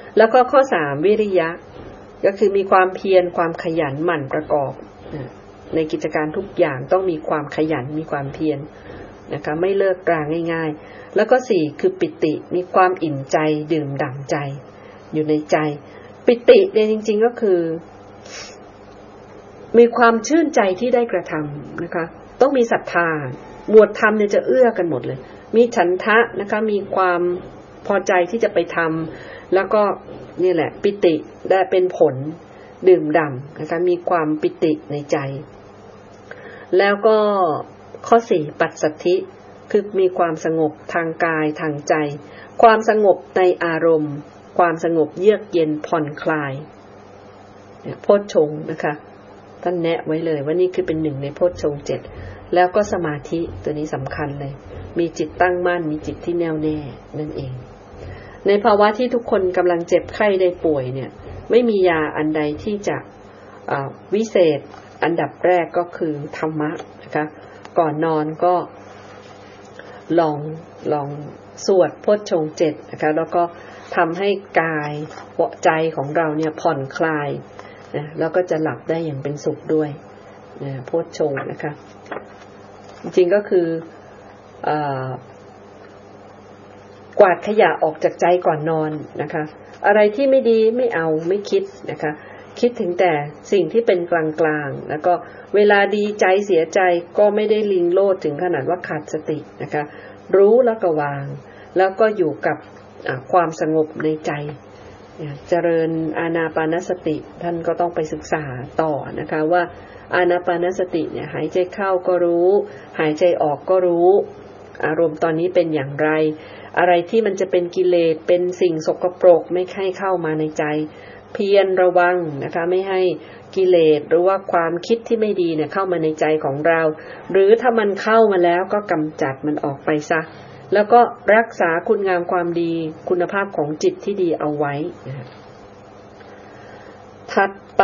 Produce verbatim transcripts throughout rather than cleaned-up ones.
แล้วก็ข้อสามวิริยะก็คือมีความเพียรความขยันหมั่นประกอบในกิจการทุกอย่างต้องมีความขยันมีความเพียรนะคะไม่เลิกราง่ายๆแล้วก็สี่คือปิติมีความอิ่มใจดื่มด่ำใจอยู่ในใจปิติเนี่ยจริงๆก็คือมีความชื่นใจที่ได้กระทำนะคะต้องมีศรัทธาหมวดธรรมเนี่ยจะเอื้อกันหมดเลยมีฉันทะนะคะมีความพอใจที่จะไปทำแล้วก็นี่แหละปิติได้เป็นผลดื่มด่ำนะคะมีความปิติในใจแล้วก็ข้อสี่ปัสสัทธิคือมีความสงบทางกายทางใจความสงบในอารมณ์ความสงบเยือกเย็นผ่อนคลายเนี่ยโพชฌงค์นะคะท่านแนะไว้เลยว่านี่คือเป็นหนึ่งในโพชฌงค์เจ็ดแล้วก็สมาธิตัวนี้สำคัญเลยมีจิตตั้งมั่นมีจิตที่แน่วแน่นั่นเองในภาวะที่ทุกคนกำลังเจ็บไข้ได้ป่วยเนี่ยไม่มียาอันใดที่จะวิเศษอันดับแรกก็คือธรรมะนะคะก่อนนอนก็ลองลองสวดโพชฌงค์เจ็ดนะคะแล้วก็ทำให้กายใจของเราเนี่ยผ่อนคลายนะแล้วก็จะหลับได้อย่างเป็นสุขด้วยนะโพชฌงค์นะคะจริงๆก็คือกวาดขยะออกจากใจก่อนนอนนะคะอะไรที่ไม่ดีไม่เอาไม่คิดนะคะคิดถึงแต่สิ่งที่เป็นกลางๆแล้วก็เวลาดีใจเสียใจก็ไม่ได้ลิงโลดถึงขนาดว่าขาดสตินะคะรู้แล้วก็วางแล้วก็อยู่กับความสงบในใจเจริญอานาปานสติท่านก็ต้องไปศึกษาต่อนะคะว่าอานาปานสติเนี่ยหายใจเข้าก็รู้หายใจออกก็รู้อารมณ์ตอนนี้เป็นอย่างไรอะไรที่มันจะเป็นกิเลสเป็นสิ่งสกปรกไม่ให้เข้ามาในใจเพียรระวังนะคะไม่ให้กิเลสหรือว่าความคิดที่ไม่ดีเนี่ยเข้ามาในใจของเราหรือถ้ามันเข้ามาแล้วก็กำจัดมันออกไปซะแล้วก็รักษาคุณงามความดีคุณภาพของจิตที่ดีเอาไว้นะถัดไป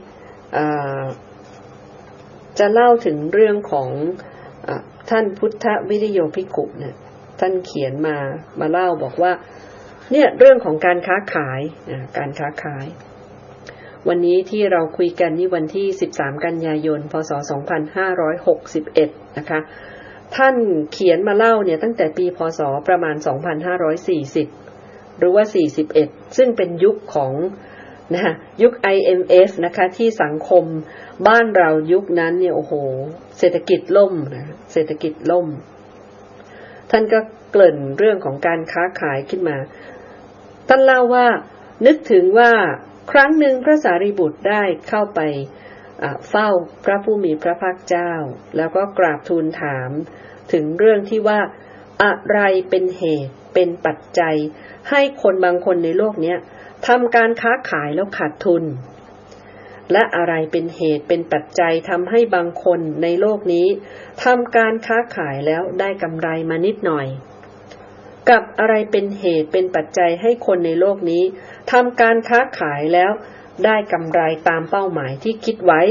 จะเล่าถึงเรื่องของท่านพุทธวิริโยภิกขุเนี่ยท่านเขียนมามาเล่าบอกว่าเนี่ยเรื่องของการค้าขายการค้าขายวันนี้ที่เราคุยกันนี่วันที่สิบสามกันยายนพศสองพันห้าร้อยหกสิบเอ็ดนะคะท่านเขียนมาเล่าเนี่ยตั้งแต่ปีพศประมาณสองพันห้าร้อยสี่สิบหรือว่าสี่สิบเอ็ดซึ่งเป็นยุคของนะยุค ไอ เอ็ม เอฟ นะคะที่สังคมบ้านเรายุคนั้นเนี่ยโอ้โหเศรษฐกิจล่มนะเศรษฐกิจล่มท่านก็เกริ่นเรื่องของการค้าขายขึ้นมาท่านเล่าว่านึกถึงว่าครั้งหนึ่งพระสารีบุตรได้เข้าไปเฝ้าพระผู้มีพระภาคเจ้าแล้วก็กราบทูลถามถึงเรื่องที่ว่าอะไรเป็นเหตุเป็นปัจจัยให้คนบางคนในโลกนี้ทำการค้าขายแล้วขาดทุนและอะไรเป็นเหตุเป็นปัจจัยทำให้บางคนในโลกนี้ทำการค้าขายแล้วได้กำไรมานิดหน่อยกับอะไรเป็นเหตุเป็นปัจจัยให้คนในโลกนี้ทำการค้าขายแล้วได้กำไรตามเป้าหมายที่คิดไว้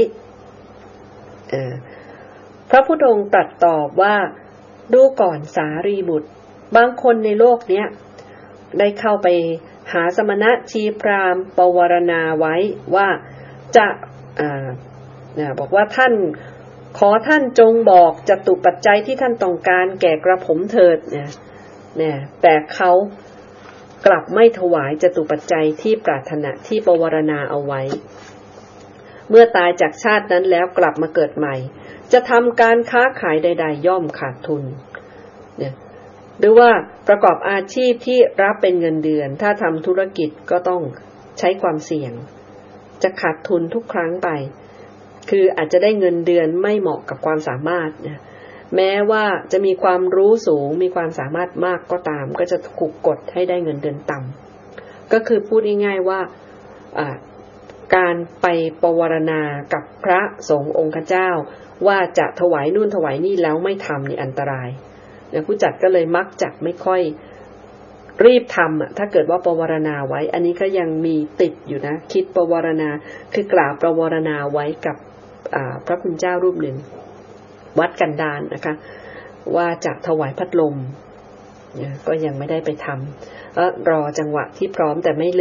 พระพุทธองค์ตรัสตอบว่าดูก่อนสารีบุตรบางคนในโลกเนี้ยได้เข้าไปหาสมณะชีพราหมณ์ปวารณาไว้ว่าจะอ่าเนี่ยบอกว่าท่านขอท่านจงบอกจตุปัจจัยที่ท่านต้องการแก่กระผมเถิดเนี่ยเนี่ยแต่เขากลับไม่ถวายจตุปัจจัยที่ปรารถนาที่ปวารณาเอาไว้เมื่อตายจากชาตินั้นแล้วกลับมาเกิดใหม่จะทำการค้าขายใดๆย่อมขาดทุนเนี่ยหรือว่าประกอบอาชีพที่รับเป็นเงินเดือนถ้าทำธุรกิจก็ต้องใช้ความเสี่ยงจะขาดทุนทุกครั้งไปคืออาจจะได้เงินเดือนไม่เหมาะกับความสามารถนะแม้ว่าจะมีความรู้สูงมีความสามารถมากก็ตามก็จะถูกกดให้ได้เงินเดือนต่ำก็คือพูดง่ายๆว่าการไปปวารณากับพระสงฆ์องค์เจ้าว่าจะถวายนู่นถวายนี่แล้วไม่ทำนี่อันตรายแล้วผู้จัดก็เลยมักจะไม่ค่อยรีบทำอ่ะถ้าเกิดว่าปวารณาไว้อันนี้ก็ยังมีติดอยู่นะคิดปวารณาคือกล่าวปวารณาไว้กับพระคุณเจ้ารูปหนึ่งวัดกันดารนะคะว่าจะถวายพัดลมก็ยังไม่ได้ไปทำรอจังหวะที่พร้อมแต่ไม่